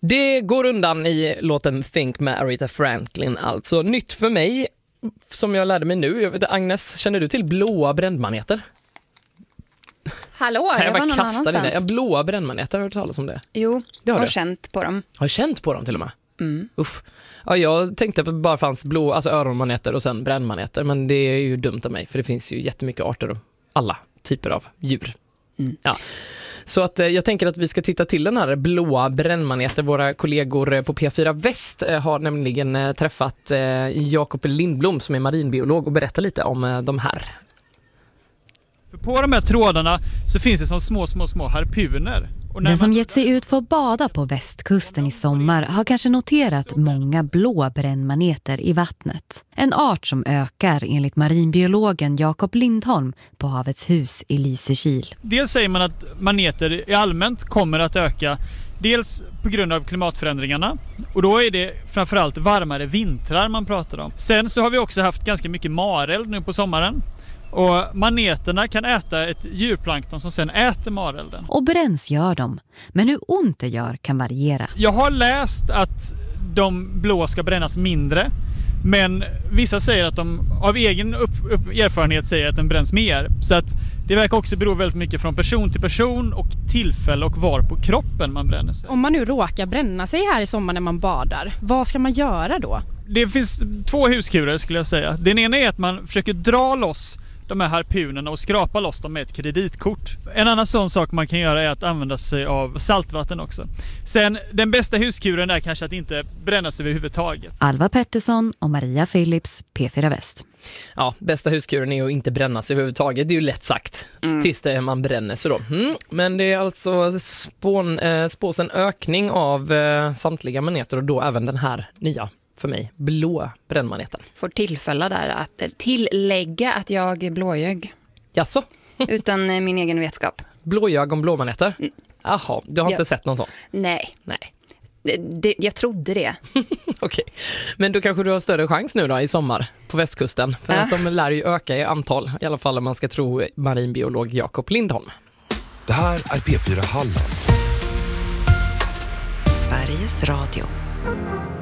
Det går undan i låten Think med Aretha Franklin. Alltså nytt för mig, som jag lärde mig nu. Jag vet, Agnes, känner du till blåa brännmaneter? Hallå, jag var någon annanstans. Blåa brännmaneter, har du hört talas om det? Jo, jag har känt på dem. Har känt på dem till och med? Uff. Ja, jag tänkte att det bara fanns blå, alltså öronmaneter och sen brännmaneter. Men det är ju dumt av mig, för det finns ju jättemycket arter och alla typer av djur. Ja. Så att jag tänker att vi ska titta till den här blåa brännmaneter. Våra kollegor på P4 Väst har nämligen träffat Jakob Lindblom som är marinbiolog och berättar lite om de här. På de här trådarna så finns det som små harpuner. Den som gett sig ut för att bada på västkusten i sommar har kanske noterat många blå brännmaneter i vattnet. En art som ökar enligt marinbiologen Jakob Lindholm på Havets hus i Lysekil. Dels säger man att maneter i allmänt kommer att öka. Dels på grund av klimatförändringarna, och då är det framförallt varmare vintrar man pratar om. Sen så har vi också haft ganska mycket mareld nu på sommaren. Och maneterna kan äta ett djurplankton som sen äter marelden. Och bränns gör de, men hur ont det gör kan variera. Jag har läst att de blå ska brännas mindre, men vissa säger att de av egen erfarenhet säger att den bränns mer. Så att det verkar också bero väldigt mycket från person till person och tillfälle och var på kroppen man bränner sig. Om man nu råkar bränna sig här i sommar när man badar, vad ska man göra då? Det finns 2 huskurer skulle jag säga. Den ena är att man försöker dra loss de här harpunerna och skrapa loss dem med ett kreditkort. En annan sån sak man kan göra är att använda sig av saltvatten också. Sen, den bästa huskuren är kanske att inte bränna sig överhuvudtaget. Alva Pettersson och Maria Philips, P4 Väst. Ja, bästa huskuren är att inte bränna sig överhuvudtaget. Det är ju lätt sagt. Tills det man bränner sig då. Men det är alltså spås en ökning av samtliga maneter och då även den här nya, för mig, blå brännmaneten. Får tillfälle där att tillägga att jag blåljög. Jaså? Utan min egen vetskap. Blåljög om blåmaneter? Jaha, du har inte sett någon sån? Nej. Jag trodde det. Okej. Men då kanske du har större chans nu då i sommar på västkusten. För att de lär ju öka i antal. I alla fall om man ska tro marinbiolog Jakob Lindholm. Det här är P4 Halland. Sveriges Radio.